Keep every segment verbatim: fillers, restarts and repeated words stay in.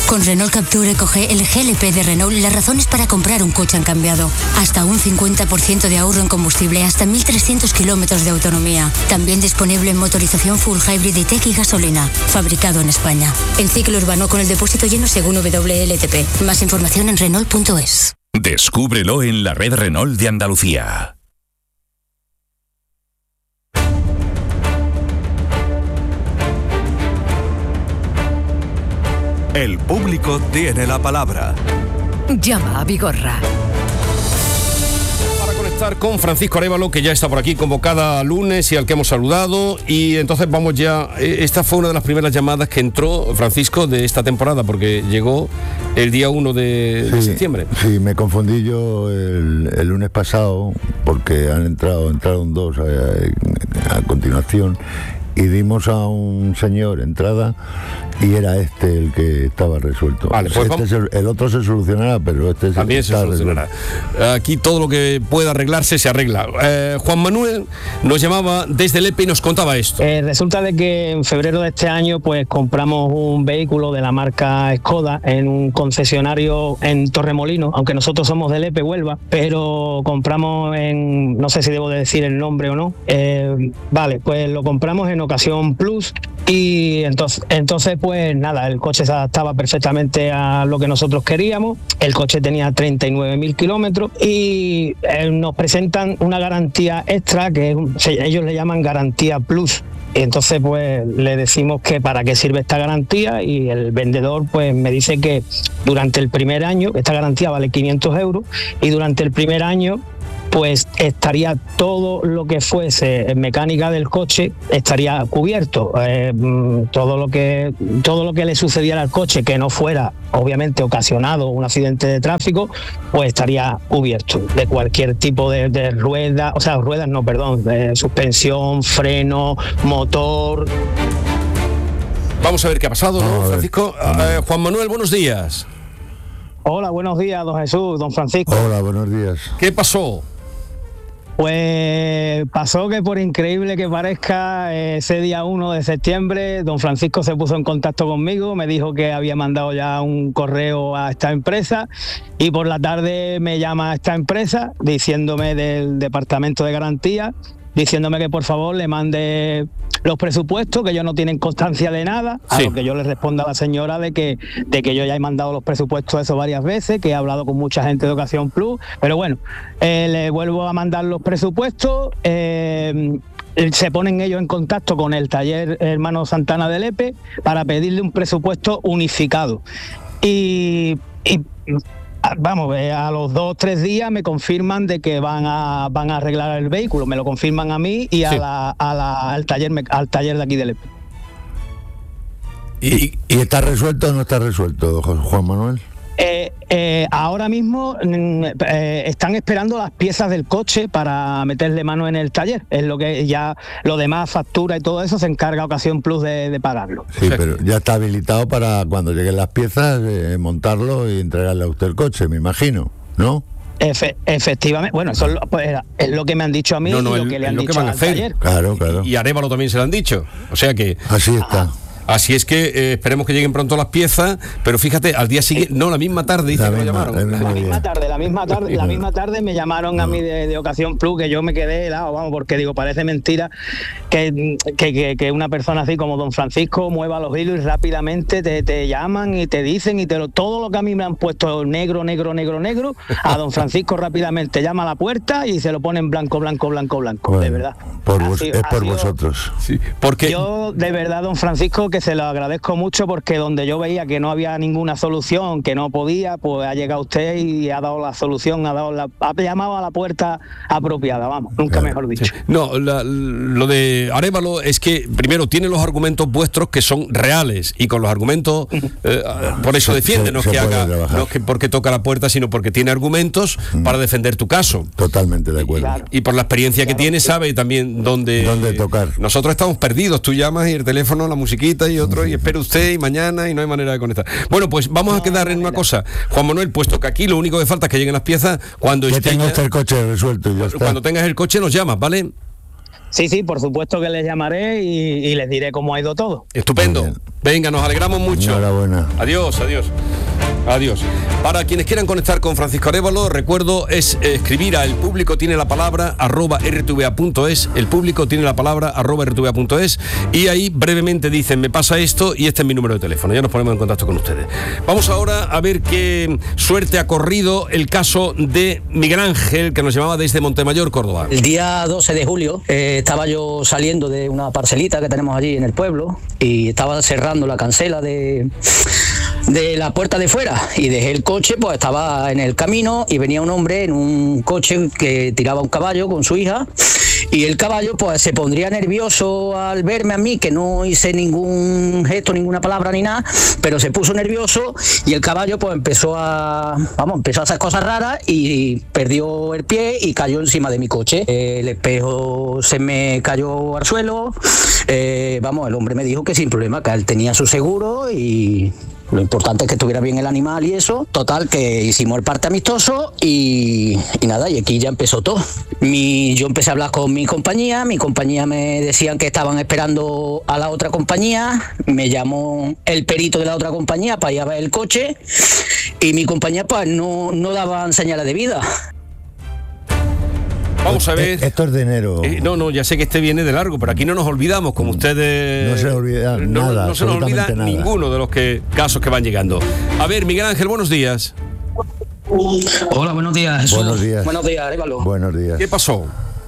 Con Renault Captur Eco G, el G L P de Renault, las razones para comprar un coche han cambiado. Hasta un cincuenta por ciento de ahorro en combustible, hasta mil trescientos kilómetros de autonomía. También disponible en motorización full hybrid y tech y gasolina. Fabricado en España. En ciclo urbano con el depósito lleno según W L T P. Más información en Renault punto es. Descúbrelo en la red Renault de Andalucía. El público tiene la palabra. Llama a Vigorra. Para conectar con Francisco Arévalo, que ya está por aquí como cada lunes y al que hemos saludado, y entonces vamos ya. Esta fue una de las primeras llamadas que entró Francisco de esta temporada, porque llegó el día uno de, sí, de septiembre. Sí, me confundí yo el, el lunes pasado, porque han entrado, entraron dos a, a continuación, y dimos a un señor entrada y era este el que estaba resuelto. Vale, pues este se, el otro se solucionará, pero este también se solucionará. Resuelto. Aquí todo lo que pueda arreglarse se arregla. Eh, Juan Manuel nos llamaba desde Lepe y nos contaba esto. Eh, resulta de que en febrero de este año pues compramos un vehículo de la marca Skoda en un concesionario en Torremolinos, aunque nosotros somos de Lepe, Huelva, pero compramos en, no sé si debo de decir el nombre o no. Eh, vale, pues lo compramos en Ocasión Plus. Y entonces, entonces, pues nada, el coche se adaptaba perfectamente a lo que nosotros queríamos. El coche tenía treinta y nueve mil kilómetros y eh, nos presentan una garantía extra que es, ellos le llaman garantía plus. Y entonces pues le decimos que para qué sirve esta garantía y el vendedor pues me dice que durante el primer año, esta garantía vale quinientos euros y durante el primer año pues estaría todo lo que fuese mecánica del coche estaría cubierto. Eh, todo lo que todo lo que le sucediera al coche que no fuera obviamente ocasionado un accidente de tráfico, pues estaría cubierto de cualquier tipo de, de rueda, o sea, ruedas no, perdón, de suspensión, freno, motor. Vamos a ver qué ha pasado, ¿no, Francisco? Eh, Juan Manuel, buenos días. Hola, buenos días, don Jesús, don Francisco. Hola, buenos días. ¿Qué pasó? Pues pasó que por increíble que parezca, ese día uno de septiembre, don Francisco se puso en contacto conmigo, me dijo que había mandado ya un correo a esta empresa y por la tarde me llama a esta empresa diciéndome del departamento de garantía, diciéndome que por favor le mande los presupuestos, que ellos no tienen constancia de nada, a sí. Lo que yo le respondo a la señora de que, de que yo ya he mandado los presupuestos de eso varias veces, que he hablado con mucha gente de Ocasión Plus, pero bueno, eh, le vuelvo a mandar los presupuestos, eh, se ponen ellos en contacto con el taller Hermano Santana de Lepe para pedirle un presupuesto unificado. Y... y vamos, a los dos o tres días me confirman de que van a van a arreglar el vehículo, me lo confirman a mí y a sí. la, a la, al taller al taller de aquí de Lepe. ¿Y, ¿Y está resuelto o no está resuelto, Juan Manuel? Eh, eh, ahora mismo eh, están esperando las piezas del coche para meterle mano en el taller. Es lo que ya lo demás, factura y todo eso, se encarga Ocasión Plus de, de pagarlo. Sí, pero ya está habilitado para cuando lleguen las piezas eh, montarlo y entregarle a usted el coche, me imagino, ¿no? Efe, efectivamente, bueno, eso es lo, pues, es lo que me han dicho a mí no, no, y lo el, que le han lo dicho que van al a hacer. taller. Claro, claro. Y, y a Arévalo también se lo han dicho. O sea que así está. Ah, Así es que eh, esperemos que lleguen pronto las piezas, pero fíjate, al día siguiente, no, la misma tarde, dice la que misma, me llamaron. La misma, la misma tarde, la misma tarde, la misma tarde me llamaron a mí de, de Ocasión Plus, que yo me quedé helado, vamos, porque digo, parece mentira que, que, que, que una persona así como don Francisco mueva los hilos y rápidamente te, te llaman y te dicen y te lo, todo lo que a mí me han puesto negro, negro, negro, negro, a don Francisco rápidamente llama a la puerta y se lo ponen blanco, blanco, blanco, blanco, bueno, de verdad. Por vos, sido, es por sido, vosotros. Sí, porque yo, de verdad, don Francisco, que se lo agradezco mucho porque donde yo veía que no había ninguna solución, que no podía, pues ha llegado usted y ha dado la solución, ha dado la, ha llamado a la puerta apropiada, vamos, nunca claro, mejor dicho. Sí. No, la, lo de Arévalo es que primero tiene los argumentos vuestros que son reales y con los argumentos eh, por eso defiende, se, no es que haga, no es que porque toca la puerta, sino porque tiene argumentos mm. para defender tu caso. Totalmente de acuerdo. Claro. Y por la experiencia claro, que tiene sabe también dónde, dónde tocar. Nosotros estamos perdidos, tú llamas y el teléfono, la musiquita y otro, mm. y espera usted y mañana y no hay manera de conectar. Bueno, pues vamos no, a quedar en una cosa, Juan Manuel, puesto que aquí lo único que falta es que lleguen las piezas, cuando que esté tenga usted el coche resuelto y ya está. Cuando tengas el coche nos llamas, ¿vale? Sí, sí, por supuesto que les llamaré y, y les diré cómo ha ido todo. Estupendo. Venga, nos alegramos mucho. Enhorabuena. Adiós, adiós. Adiós. Para quienes quieran conectar con Francisco Arévalo, recuerdo es eh, escribir a el público tiene la palabra arroba r t v a punto es, el público tiene la palabra arroba r t v a punto es, y ahí brevemente dicen me pasa esto y este es mi número de teléfono. Ya nos ponemos en contacto con ustedes. Vamos ahora a ver qué suerte ha corrido el caso de Miguel Ángel, que nos llamaba desde Montemayor, Córdoba. El día doce de julio eh, estaba yo saliendo de una parcelita que tenemos allí en el pueblo y estaba cerrando la cancela de, de la puerta de fuera y dejé el coche, pues estaba en el camino y venía un hombre en un coche que tiraba un caballo con su hija y el caballo pues se pondría nervioso al verme a mí, que no hice ningún gesto, ninguna palabra ni nada, pero se puso nervioso y el caballo pues empezó a, vamos, empezó a hacer cosas raras y perdió el pie y cayó encima de mi coche. El espejo se me cayó al suelo, eh, vamos, el hombre me dijo que sin problema, que él tenía su seguro y lo importante es que estuviera bien el animal y eso. Total, que hicimos el parte amistoso y, y nada, y aquí ya empezó todo. Mi, yo empecé a hablar con mi compañía, mi compañía me decían que estaban esperando a la otra compañía, me llamó el perito de la otra compañía para ir a ver el coche y mi compañía pues no, no daban señales de vida. Vamos a ver. Esto es de enero. Eh, no, no, ya sé que este viene de largo, pero aquí no nos olvidamos, como ustedes. No se olvida no, nada. No se nos olvida nada. ninguno de los que, casos que van llegando. A ver, Miguel Ángel, buenos días. Hola, buenos días, Jesús. Buenos días. Buenos días, Arévalo. Buenos días. ¿Qué pasó?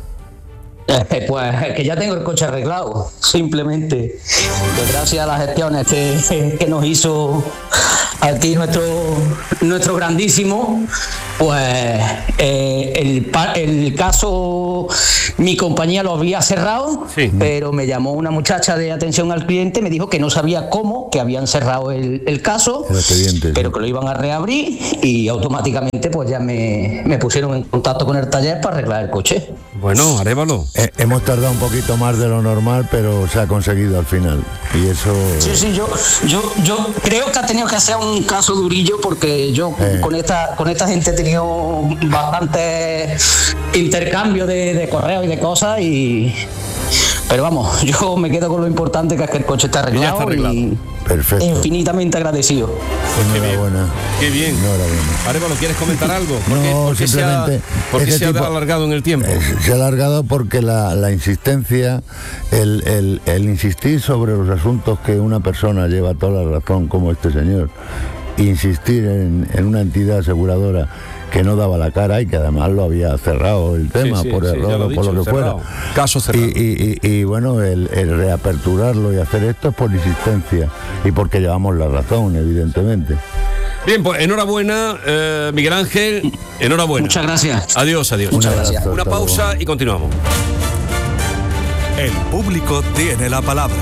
Eh, pues que ya tengo el coche arreglado, simplemente. Que gracias a las gestiones que, que nos hizo aquí nuestro, nuestro grandísimo, pues eh, el, el caso, mi compañía lo había cerrado, sí. Pero me llamó una muchacha de atención al cliente, me dijo que no sabía cómo, que habían cerrado el, el caso, el expediente, pero sí, que lo iban a reabrir y automáticamente pues ya me, me pusieron en contacto con el taller para arreglar el coche. Bueno, Arévalo. Eh, hemos tardado un poquito más de lo normal, pero se ha conseguido al final. Y eso... Sí, sí, yo, yo, yo creo que ha tenido que ser un caso durillo porque yo eh. con esta con esta gente he tenido bastante intercambio de, de correos y de cosas y... Pero vamos, yo me quedo con lo importante que es que el coche está arreglado, está arreglado. Y perfecto. Infinitamente agradecido. Enhorabuena. Qué bien. Enhorabuena. Arévalo, ¿quieres comentar algo? ¿Por qué, no, por qué simplemente... se ha, ¿por qué se tipo, ha alargado en el tiempo? Eh, se ha alargado porque la, la insistencia, el, el, el insistir sobre los asuntos que una persona lleva toda la razón, como este señor, insistir en, en una entidad aseguradora que no daba la cara y que además lo había cerrado el tema, sí, sí, por error o por lo que cerrado. fuera. Caso cerrado. Y, y, y, y bueno, el, el reaperturarlo y hacer esto es por insistencia y porque llevamos la razón, evidentemente. Bien, pues enhorabuena, eh, Miguel Ángel, enhorabuena. Muchas gracias. Adiós, adiós. Muchas gracias. Una pausa y continuamos. El público tiene la palabra.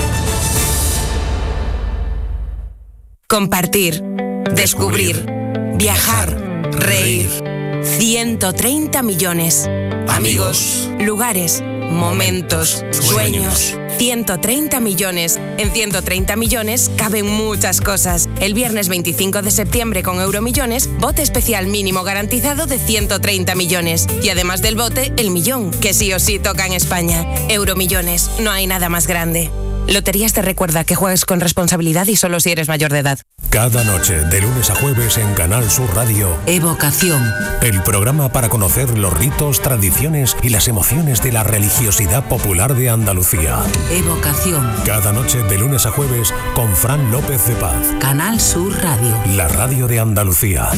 Compartir, descubrir, viajar, reír. ciento treinta millones. Amigos, lugares, momentos, sueños. ciento treinta millones. En ciento treinta millones caben muchas cosas. El viernes veinticinco de septiembre con Euromillones, bote especial mínimo garantizado de ciento treinta millones. Y además del bote, el millón, que sí o sí toca en España. Euromillones, no hay nada más grande. Loterías te recuerda que juegues con responsabilidad y solo si eres mayor de edad. Cada noche, de lunes a jueves en Canal Sur Radio. Evocación. El programa para conocer los ritos, tradiciones y las emociones de la religiosidad popular de Andalucía. Evocación. Cada noche, de lunes a jueves, con Fran López de Paz. Canal Sur Radio. La radio de Andalucía.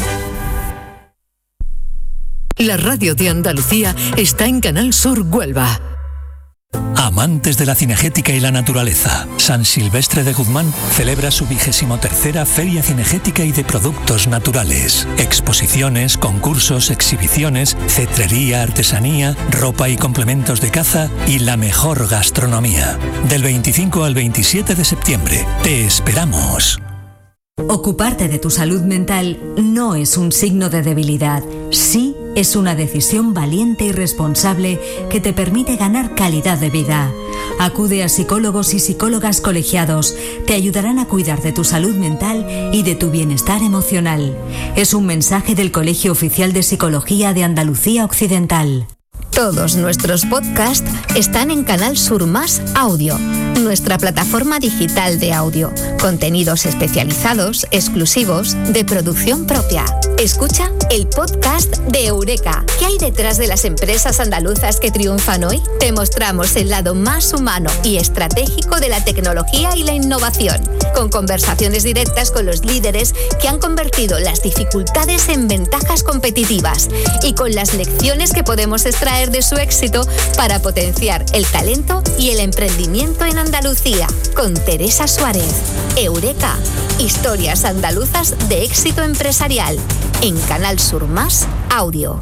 La radio de Andalucía está en Canal Sur Huelva. Amantes de la cinegética y la naturaleza, San Silvestre de Guzmán celebra su vigésimo tercera Feria Cinegética y de Productos Naturales. Exposiciones, concursos, exhibiciones, cetrería, artesanía, ropa y complementos de caza y la mejor gastronomía. Del veinticinco al veintisiete de septiembre. Te esperamos. Ocuparte de tu salud mental no es un signo de debilidad, sí es una decisión valiente y responsable que te permite ganar calidad de vida. Acude a psicólogos y psicólogas colegiados, te ayudarán a cuidar de tu salud mental y de tu bienestar emocional. Es un mensaje del Colegio Oficial de Psicología de Andalucía Occidental. Todos nuestros podcasts están en Canal Sur Más Audio, nuestra plataforma digital de audio. Contenidos especializados, exclusivos, de producción propia. Escucha el podcast de Eureka. ¿Qué hay detrás de las empresas andaluzas que triunfan hoy? Te mostramos el lado más humano y estratégico de la tecnología y la innovación, con conversaciones directas con los líderes que han convertido las dificultades en ventajas competitivas y con las lecciones que podemos extraer de su éxito para potenciar el talento y el emprendimiento en Andalucía. Con Teresa Suárez. Eureka. Historias andaluzas de éxito empresarial. En Canal Sur Más Audio.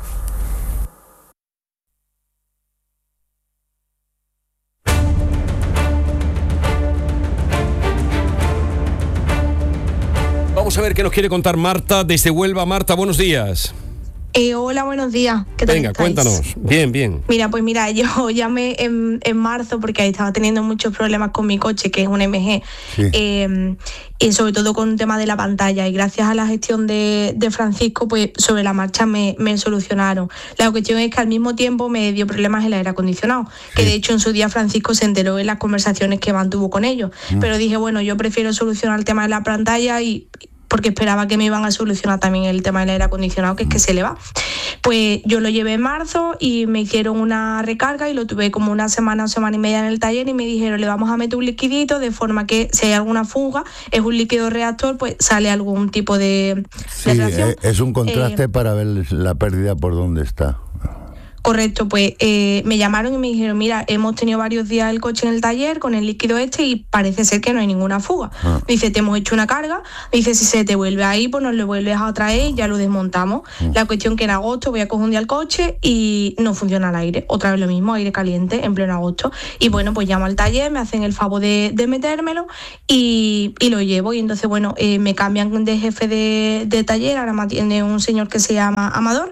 Vamos a ver qué nos quiere contar Marta desde Huelva. Marta, buenos días. Eh, hola, buenos días. ¿Qué tal Venga, estáis? Cuéntanos. Bien, bien. Mira, pues mira, yo llamé en, en marzo porque ahí estaba teniendo muchos problemas con mi coche, que es un M G, sí. eh, y sobre todo con un tema de la pantalla. Y gracias a la gestión de, de Francisco, pues sobre la marcha me, me solucionaron. La cuestión es que al mismo tiempo me dio problemas el aire acondicionado, sí. que de hecho en su día Francisco se enteró en las conversaciones que mantuvo con ellos. Mm. Pero dije, bueno, yo prefiero solucionar el tema de la pantalla y... porque esperaba que me iban a solucionar también el tema del aire acondicionado, que es que se le va. Pues yo lo llevé en marzo y me hicieron una recarga y lo tuve como una semana o semana y media en el taller y me dijeron, le vamos a meter un liquidito de forma que si hay alguna fuga, es un líquido reactor, pues sale algún tipo de, sí, de reacción. Es un contraste eh, para ver la pérdida por dónde está. Correcto, pues eh, me llamaron y me dijeron, mira, hemos tenido varios días el coche en el taller con el líquido este y parece ser que no hay ninguna fuga. Ah. Dice, te hemos hecho una carga, dice, si se te vuelve ahí, pues nos lo vuelves a traer y ya lo desmontamos. Ah. La cuestión que en agosto voy a coger un día el coche y no funciona el aire. Otra vez lo mismo, aire caliente en pleno agosto. Y bueno, pues llamo al taller, me hacen el favor de, de metérmelo y, y lo llevo. Y entonces, bueno, eh, me cambian de jefe de, de taller, ahora me atiende un señor que se llama Amador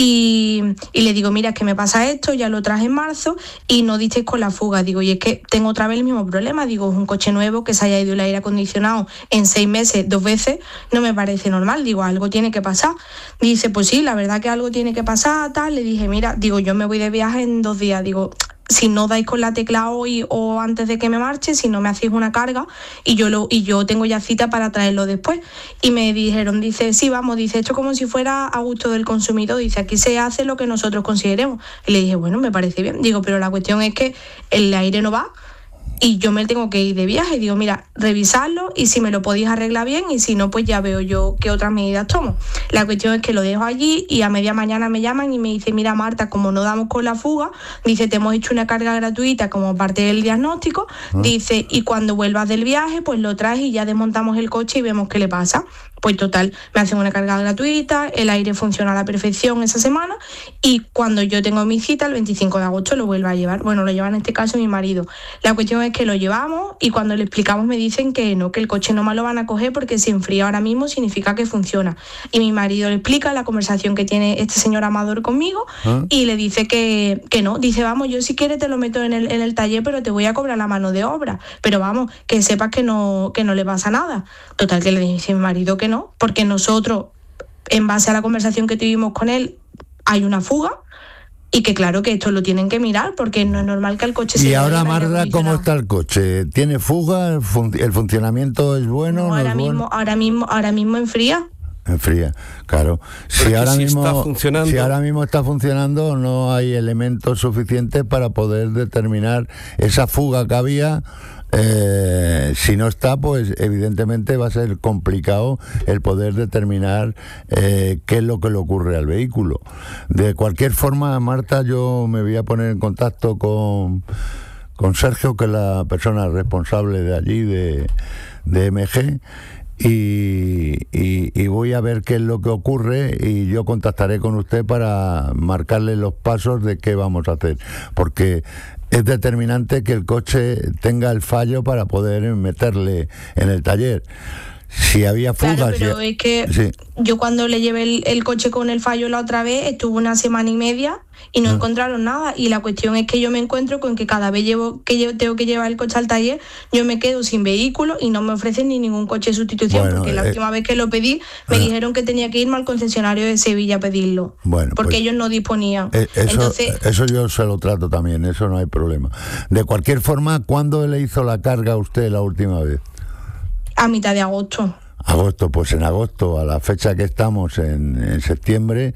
y, y le digo, mira, que me pasa esto, ya lo traje en marzo y no disteis con la fuga. Digo, y es que tengo otra vez el mismo problema. Digo, es un coche nuevo que se haya ido el aire acondicionado en seis meses, dos veces, no me parece normal. Digo, algo tiene que pasar. Dice, pues sí, la verdad que algo tiene que pasar, tal. Le dije, mira, digo, yo me voy de viaje en dos días. Digo, si no dais con la tecla hoy o antes de que me marche, si no me hacéis una carga y yo lo y yo tengo ya cita para traerlo después. Y me dijeron, dice, sí, vamos, dice, esto como si fuera a gusto del consumidor, dice, aquí se hace lo que nosotros consideremos. Y le dije, bueno, me parece bien. Digo, pero la cuestión es que el aire no va y yo me tengo que ir de viaje. Digo, mira, revisarlo y si me lo podéis arreglar bien y si no, pues ya veo yo qué otras medidas tomo. La cuestión es que lo dejo allí y a media mañana me llaman y me dicen, mira, Marta, como no damos con la fuga, dice, te hemos hecho una carga gratuita como parte del diagnóstico, ¿Ah? dice, y cuando vuelvas del viaje, pues lo traes y ya desmontamos el coche y vemos qué le pasa. Pues total, me hacen una carga gratuita, el aire funciona a la perfección esa semana y cuando yo tengo mi cita, el veinticinco de agosto, lo vuelvo a llevar. Bueno, lo lleva en este caso mi marido. La cuestión es que lo llevamos y cuando le explicamos me dicen que no, que el coche no me lo van a coger porque si enfría ahora mismo significa que funciona. Y mi marido le explica la conversación que tiene este señor Amador conmigo ¿Ah? y le dice que, que no. Dice, vamos, yo si quieres te lo meto en el, en el taller, pero te voy a cobrar la mano de obra. Pero vamos, que sepas que no, que no le pasa nada. Total, que le dice mi marido que no, porque nosotros, en base a la conversación que tuvimos con él, hay una fuga y que claro que esto lo tienen que mirar porque no es normal que el coche se... Y ahora, Marta, ¿cómo está el coche? ¿Tiene fuga? ¿El, fun- el funcionamiento es bueno? No, ¿no ahora, es mismo, bueno? ahora mismo ahora mismo enfría. Enfría, claro. Si ahora, si, mismo, está funcionando... si ahora mismo está funcionando, no hay elementos suficientes para poder determinar esa fuga que había. Eh, si no está, pues evidentemente va a ser complicado el poder determinar eh, qué es lo que le ocurre al vehículo. De cualquier forma, Marta, yo me voy a poner en contacto con, con Sergio, que es la persona responsable de allí, de, de M G, y, y, y voy a ver qué es lo que ocurre y yo contactaré con usted para marcarle los pasos de qué vamos a hacer, porque es determinante que el coche tenga el fallo para poder meterle en el taller. si había fugas... Claro, pero si... es que sí. yo cuando le llevé el, el coche con el fallo la otra vez, estuvo una semana y media y no ah. encontraron nada. Y la cuestión es que yo me encuentro con que cada vez llevo que yo tengo que llevar el coche al taller, yo me quedo sin vehículo y no me ofrecen ni ningún coche de sustitución, bueno, porque la eh, última vez que lo pedí me ah. dijeron que tenía que irme al concesionario de Sevilla a pedirlo, bueno, porque pues, ellos no disponían. Eh, eso, Entonces, eso yo se lo trato también, eso no hay problema. De cualquier forma, ¿cuándo le hizo la carga a usted la última vez? A mitad de agosto. Agosto, pues en agosto, a la fecha que estamos en, en septiembre,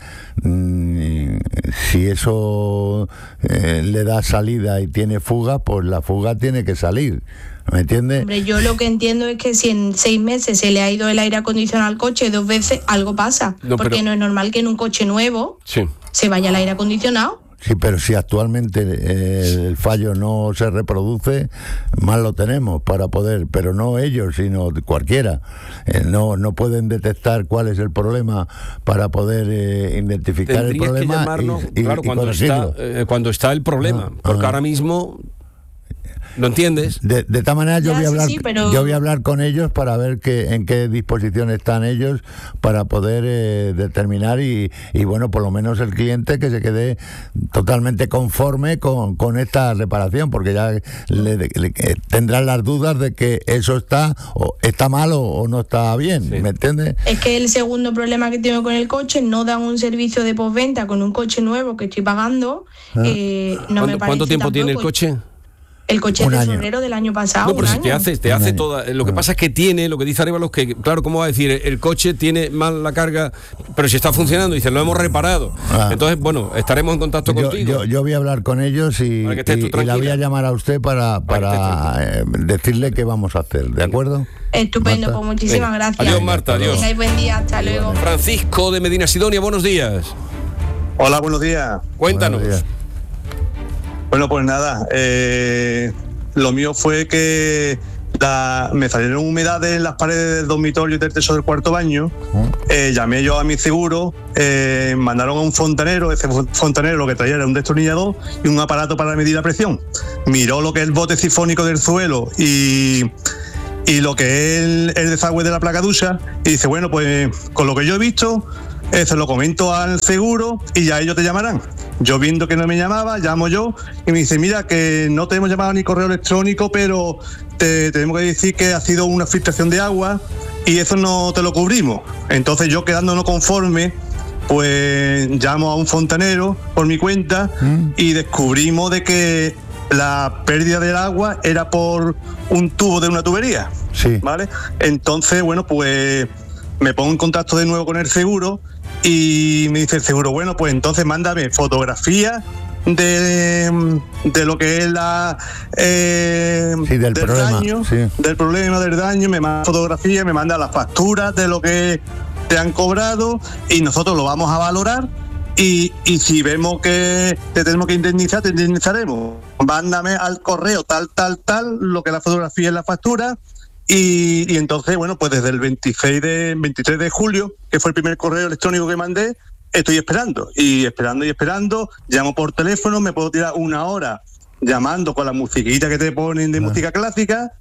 mmm, si eso eh, le da salida y tiene fuga, pues la fuga tiene que salir, ¿me entiendes? Hombre, yo lo que entiendo es que si en seis meses se le ha ido el aire acondicionado al coche dos veces, algo pasa, no, porque pero... no es normal que en un coche nuevo sí. se vaya el aire acondicionado. Sí, pero si actualmente eh, el fallo no se reproduce, mal lo tenemos para poder, pero no ellos, sino cualquiera. Eh, no no pueden detectar cuál es el problema para poder eh, identificar Tendrías el problema que llamarnos, y, y, claro, y cuando, está, eh, cuando está el problema, ah, porque ah. ahora mismo... ¿Lo entiendes? De, de tal manera yo ya, voy a hablar sí, sí, pero... yo voy a hablar con ellos para ver que, en qué disposición están ellos para poder eh, determinar y, y bueno, por lo menos el cliente que se quede totalmente conforme con, con esta reparación, porque ya le, le, le, tendrán las dudas de que eso está o está mal o, o no está bien, sí. ¿me entiendes? Es que el segundo problema que tengo con el coche, no dan un servicio de postventa con un coche nuevo que estoy pagando. Ah. Eh, no me parece ¿Cuánto tiempo tampoco. tiene el coche? El coche de febrero del año pasado. No, pero si año. te hace, te hace toda. Lo que pasa es que tiene, lo que dice Arévalo es que, claro, ¿cómo va a decir? El coche tiene mal la carga, pero si está funcionando, dice, lo hemos reparado. Ah. Entonces, bueno, estaremos en contacto yo, contigo. Yo, yo voy a hablar con ellos y, y, y la voy a llamar a usted para, para, para eh, decirle qué vamos a hacer, ¿de acuerdo? Estupendo, Marta. Pues muchísimas Venga. gracias. Adiós, Marta, adiós. Tengáis buen día, hasta luego. Francisco de Medina Sidonia, buenos días. Hola, buenos días. Cuéntanos. Buenos días. Bueno, pues nada, eh... lo mío fue que la, me salieron humedades en las paredes del dormitorio y del techo del cuarto baño. Eh, llamé yo a mi seguro, eh, mandaron a un fontanero. Ese fontanero lo que traía era un destornillador y un aparato para medir la presión. Miró lo que es el bote sifónico del suelo y, y lo que es el, el desagüe de la placa ducha y dice, bueno, pues con lo que yo he visto, eh, se lo comento al seguro y ya ellos te llamarán. Yo viendo que no me llamaba, llamo yo y me dice, mira, que no te hemos llamado ni correo electrónico, pero te tenemos que decir que ha sido una filtración de agua y eso no te lo cubrimos. Entonces yo, quedando no conforme, pues llamo a un fontanero por mi cuenta ¿Mm? y descubrimos de que la pérdida del agua era por un tubo de una tubería. Sí. ¿Vale? Entonces, bueno, pues me pongo en contacto de nuevo con el seguro y me dice el seguro, bueno, pues entonces mándame fotografías de, de lo que es la eh, sí, del, del problema, daño, sí. del problema del daño, me manda fotografías, me manda las facturas de lo que te han cobrado y nosotros lo vamos a valorar y, y si vemos que te tenemos que indemnizar, te indemnizaremos. Mándame al correo tal, tal, tal, lo que es la fotografía y la factura. Y, y entonces, bueno, pues desde el veintiséis de, veintitrés de julio, que fue el primer correo electrónico que mandé, estoy esperando, y esperando y esperando, llamo por teléfono, me puedo tirar una hora llamando con la musiquita que te ponen de ah. música clásica,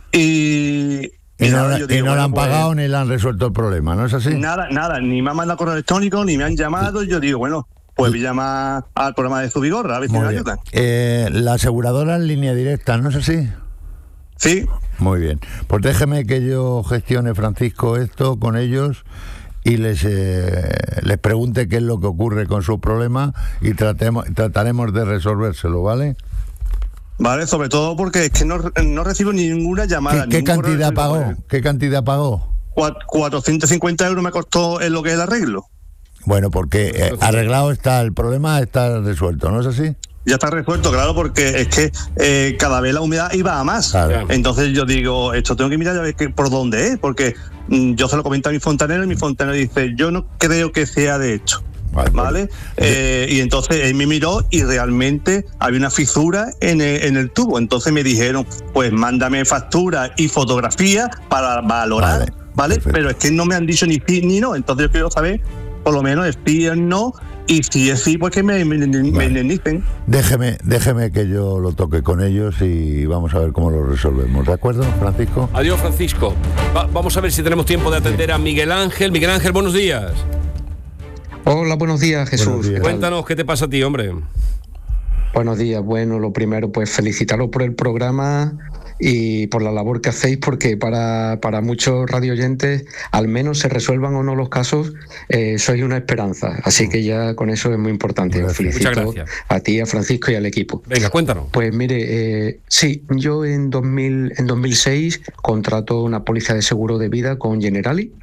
y... Y, y no, nada, digo, y no bueno, le han pues, pagado ni le han resuelto el problema, ¿no es así? Nada, nada, ni me han mandado correo electrónico, ni me han llamado, y yo digo, bueno, pues voy a llamar al programa de Zubigorra, a ver si me ayudan. Eh, la aseguradora en línea directa, ¿no es así? Sí. Muy bien. Pues déjeme que yo gestione, Francisco, esto con ellos y les eh, les pregunte qué es lo que ocurre con su problema y tratemos, trataremos de resolvérselo, ¿vale? Vale, sobre todo porque es que no, no recibo ninguna llamada. ¿Qué, qué cantidad pagó? ¿Qué cantidad pagó? cuatrocientos cincuenta euros me costó en lo que es el arreglo. Bueno, porque eh, arreglado está, el problema está resuelto, ¿no es así? Ya está resuelto, claro, porque es que eh, cada vez la humedad iba a más. Claro. Entonces yo digo, esto tengo que mirar a ver que, por dónde es, porque mm, yo se lo comento a mi fontanero y mi fontanero dice, yo no creo que sea de hecho. Vale. ¿Vale? Eh, y entonces él me miró y realmente había una fisura en el, en el tubo. Entonces me dijeron, pues mándame factura y fotografía para valorar, ¿vale? ¿Vale? Pero es que no me han dicho ni sí ni no. Entonces yo quiero saber, por lo menos, el sí o no, y si es sí, pues que me, me, me indemnicen. Déjeme, déjeme que yo lo toque con ellos y vamos a ver cómo lo resolvemos. ¿De acuerdo, Francisco? Adiós, Francisco. Va, vamos a ver si tenemos tiempo de atender a Miguel Ángel. Miguel Ángel, buenos días. Hola, buenos días, Jesús. Buenos días. Cuéntanos qué te pasa a ti, hombre. Buenos días. Bueno, lo primero, pues felicitaros por el programa y por la labor que hacéis, porque para, para muchos radioyentes, al menos se resuelvan o no los casos, eh, sois una esperanza. Así que ya con eso es muy importante. Os felicito a ti, a Francisco y al equipo. Venga, cuéntanos. Pues mire, eh, sí, yo en, dos mil, en dos mil seis contrato una póliza de seguro de vida con Generali.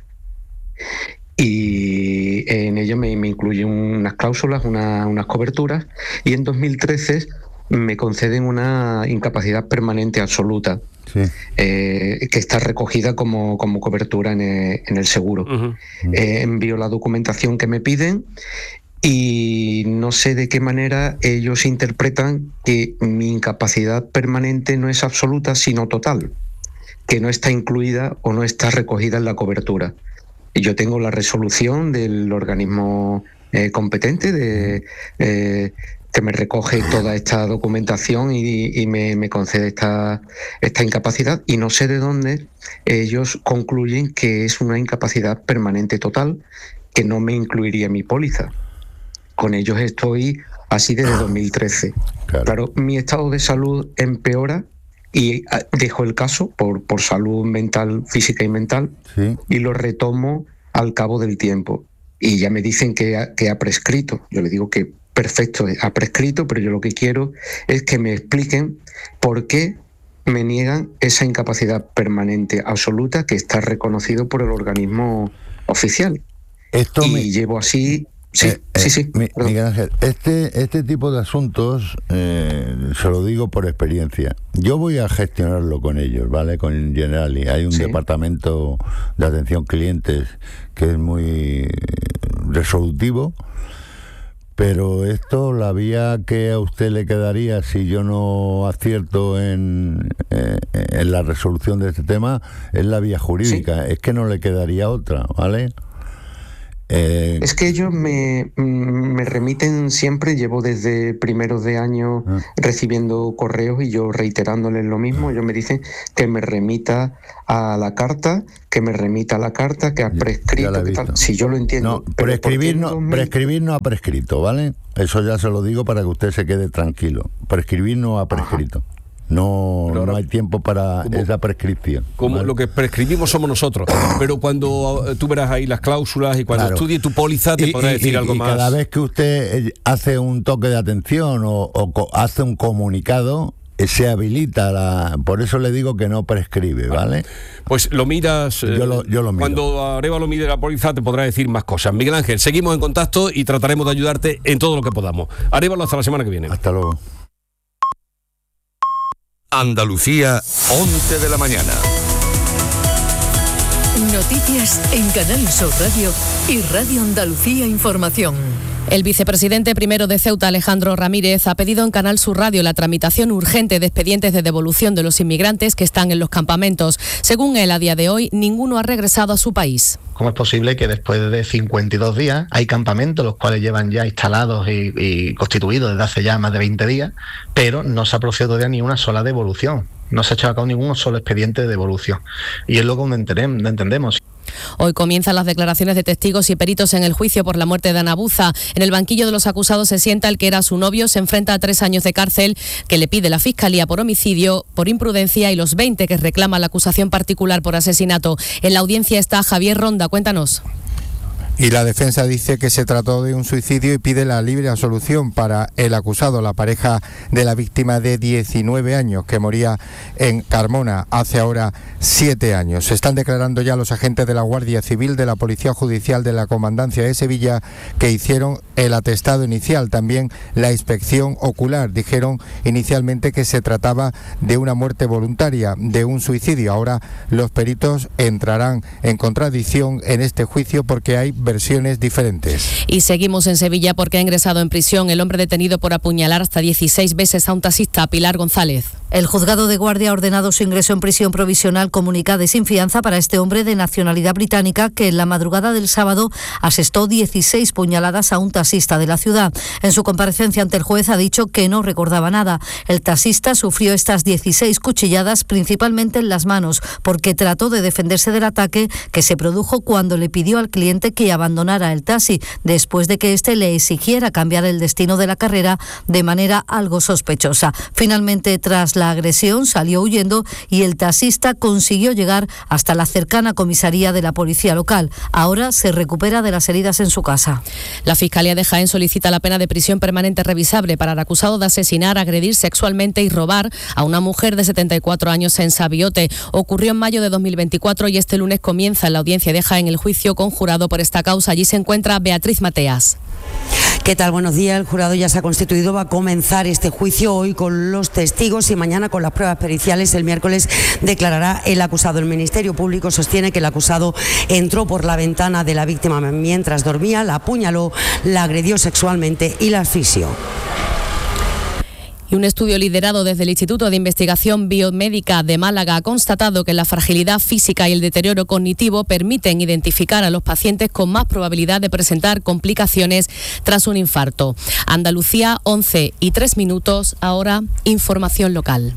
Y en ella me, me incluyen unas cláusulas, una, unas coberturas, y en dos mil trece me conceden una incapacidad permanente absoluta, sí. eh, que está recogida como, como cobertura en el, en el seguro. Uh-huh. Eh, envío la documentación que me piden y no sé de qué manera ellos interpretan que mi incapacidad permanente no es absoluta, sino total, que no está incluida o no está recogida en la cobertura. Yo tengo la resolución del organismo eh, competente de, eh, que me recoge toda esta documentación y, y me, me concede esta, esta incapacidad, y no sé de dónde ellos concluyen que es una incapacidad permanente total que no me incluiría en mi póliza. Con ellos estoy así desde dos mil trece. Claro, claro, mi estado de salud empeora y dejo el caso por, por salud mental, física y mental, sí. y lo retomo al cabo del tiempo. Y ya me dicen que ha, que ha prescrito. Yo le digo que perfecto, ha prescrito, pero yo lo que quiero es que me expliquen por qué me niegan esa incapacidad permanente absoluta que está reconocido por el organismo oficial. Esto y me... llevo así... Sí, eh, sí, eh, sí. Mi, Miguel Ángel, este, este tipo de asuntos, eh, se lo digo por experiencia. Yo voy a gestionarlo con ellos, ¿vale? Con Generali. Hay un sí. departamento de atención clientes que es muy resolutivo, pero esto, la vía que a usted le quedaría si yo no acierto en, eh, en la resolución de este tema es la vía jurídica. Sí. Es que no le quedaría otra, ¿vale? Eh, es que ellos me, me remiten siempre, llevo desde primeros de año ah. recibiendo correos y yo reiterándoles lo mismo. Ellos me dicen que me remita a la carta, que me remita a la carta, que ha prescrito, que tal. Si yo lo entiendo. No, prescribir, no, me... prescribir no ha prescrito, ¿vale? Eso ya se lo digo para que usted se quede tranquilo. Prescribir no ha prescrito. Ajá. No, ahora, no hay tiempo para como, esa prescripción. Como ¿vale? Lo que prescribimos somos nosotros. Pero cuando tú verás ahí las cláusulas y cuando claro. estudie tu póliza te y, podrá decir y, algo y más. Cada vez que usted hace un toque de atención o, o hace un comunicado, se habilita la... Por eso le digo que no prescribe, ¿vale? Pues lo miras... Yo lo, yo lo miro. Cuando Arévalo mide la póliza te podrá decir más cosas. Miguel Ángel, seguimos en contacto y trataremos de ayudarte en todo lo que podamos. Arévalo, hasta la semana que viene. Hasta luego. Andalucía, once de la mañana. Noticias en Canal Sur Radio y Radio Andalucía Información. El vicepresidente primero de Ceuta, Alejandro Ramírez, ha pedido en Canal Sur Radio la tramitación urgente de expedientes de devolución de los inmigrantes que están en los campamentos. Según él, a día de hoy, ninguno ha regresado a su país. ¿Cómo es posible que después de cincuenta y dos días hay campamentos los cuales llevan ya instalados y, y constituidos desde hace ya más de veinte días, pero no se ha procedido todavía ni una sola devolución? No se ha echado a cabo ningún solo expediente de devolución. Y es lo que entendemos. Hoy comienzan las declaraciones de testigos y peritos en el juicio por la muerte de Ana Buza. En el banquillo de los acusados se sienta el que era su novio, se enfrenta a tres años de cárcel que le pide la Fiscalía por homicidio, por imprudencia y los veinte que reclama la acusación particular por asesinato. En la audiencia está Javier Ronda, cuéntanos. Y la defensa dice que se trató de un suicidio y pide la libre absolución para el acusado, la pareja de la víctima de diecinueve años que moría en Carmona hace ahora siete años. Se están declarando ya los agentes de la Guardia Civil, de la Policía Judicial, de la Comandancia de Sevilla, que hicieron el atestado inicial, también la inspección ocular. Dijeron inicialmente que se trataba de una muerte voluntaria, de un suicidio. Ahora los peritos entrarán en contradicción en este juicio porque hay versiones diferentes. Y seguimos en Sevilla porque ha ingresado en prisión el hombre detenido por apuñalar hasta dieciséis veces a un taxista, Pilar González. El juzgado de guardia ha ordenado su ingreso en prisión provisional comunicada y sin fianza para este hombre de nacionalidad británica que en la madrugada del sábado asestó dieciséis puñaladas a un taxista de la ciudad. En su comparecencia ante el juez ha dicho que no recordaba nada. El taxista sufrió estas dieciséis cuchilladas principalmente en las manos porque trató de defenderse del ataque que se produjo cuando le pidió al cliente que abandonara el taxi después de que éste le exigiera cambiar el destino de la carrera de manera algo sospechosa. Finalmente, tras la agresión, salió huyendo y el taxista consiguió llegar hasta la cercana comisaría de la policía local. Ahora se recupera de las heridas en su casa. La Fiscalía de Jaén solicita la pena de prisión permanente revisable para el acusado de asesinar, agredir sexualmente y robar a una mujer de setenta y cuatro años en Sabiote. Ocurrió en mayo de dos mil veinticuatro y este lunes comienza en la audiencia de Jaén el juicio conjurado por esta causa. Allí se encuentra Beatriz Mateas. ¿Qué tal? Buenos días. El jurado ya se ha constituido, va a comenzar este juicio hoy con los testigos y mañana con las pruebas periciales. El miércoles declarará el acusado. El Ministerio Público sostiene que el acusado entró por la ventana de la víctima mientras dormía, la apuñaló, la agredió sexualmente y la asfixió. Y un estudio liderado desde el Instituto de Investigación Biomédica de Málaga ha constatado que la fragilidad física y el deterioro cognitivo permiten identificar a los pacientes con más probabilidad de presentar complicaciones tras un infarto. Andalucía, once y tres minutos, ahora información local.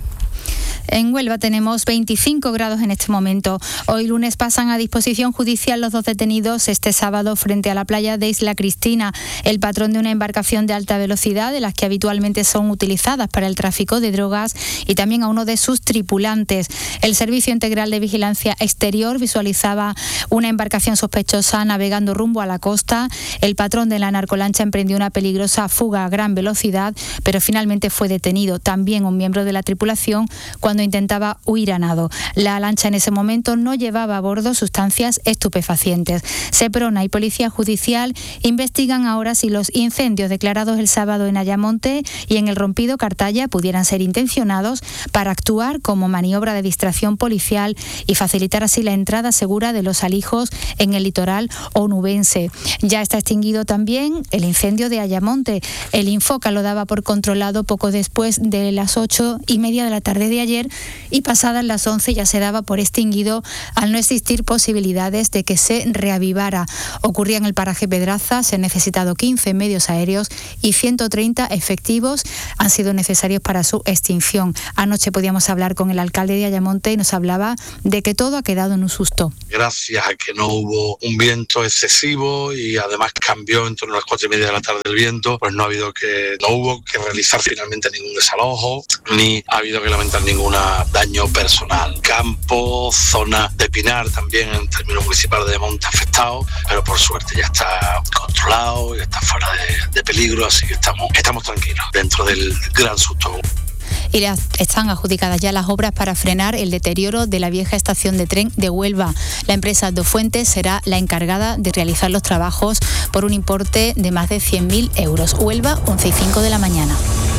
En Huelva tenemos veinticinco grados en este momento. Hoy lunes pasan a disposición judicial los dos detenidos este sábado frente a la playa de Isla Cristina. El patrón de una embarcación de alta velocidad, de las que habitualmente son utilizadas para el tráfico de drogas, y también a uno de sus tripulantes. El Servicio Integral de Vigilancia Exterior visualizaba una embarcación sospechosa navegando rumbo a la costa. El patrón de la narcolancha emprendió una peligrosa fuga a gran velocidad, pero finalmente fue detenido. También un miembro de la tripulación cuando intentaba huir a nado. La lancha en ese momento no llevaba a bordo sustancias estupefacientes. Seprona y Policía Judicial investigan ahora si los incendios declarados el sábado en Ayamonte y en el Rompido Cartaya pudieran ser intencionados para actuar como maniobra de distracción policial y facilitar así la entrada segura de los alijos en el litoral onubense. Ya está extinguido también el incendio de Ayamonte. El Infoca lo daba por controlado poco después de las ocho y media de la tarde de ayer, y pasadas las once ya se daba por extinguido al no existir posibilidades de que se reavivara. Ocurría en el paraje Pedraza, se han necesitado quince medios aéreos y ciento treinta efectivos han sido necesarios para su extinción. Anoche podíamos hablar con el alcalde de Ayamonte y nos hablaba de que todo ha quedado en un susto. Gracias a que no hubo un viento excesivo y además cambió en torno a las cuatro y media de la tarde el viento, pues no ha habido que, no hubo que realizar finalmente ningún desalojo, ni ha habido que lamentar ningún daño personal. Campo, zona de Pinar también en términos municipales de monte afectado, pero por suerte ya está controlado, ya está fuera de, de peligro, así que estamos, estamos tranquilos dentro del gran susto. Y las, están adjudicadas ya las obras para frenar el deterioro de la vieja estación de tren de Huelva. La empresa Dos Fuentes será la encargada de realizar los trabajos por un importe de más de cien mil euros. Huelva, once y cinco de la mañana.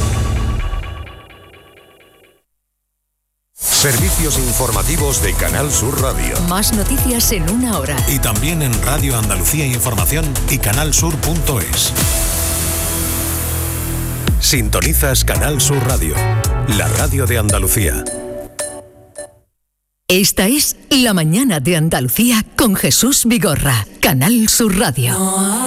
Servicios informativos de Canal Sur Radio. Más noticias en una hora. Y también en Radio Andalucía Información y canalsur punto es. Sintonizas Canal Sur Radio, la radio de Andalucía. Esta es La Mañana de Andalucía con Jesús Vigorra, Canal Sur Radio.